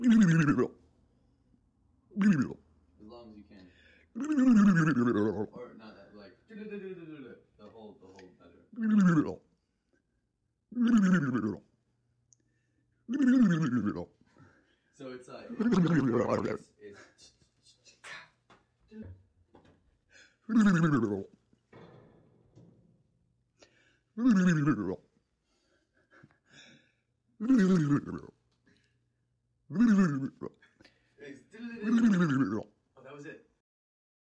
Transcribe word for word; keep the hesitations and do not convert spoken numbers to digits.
As long as you can. Or not that, like the whole the whole letter. So it's like it's, it's it's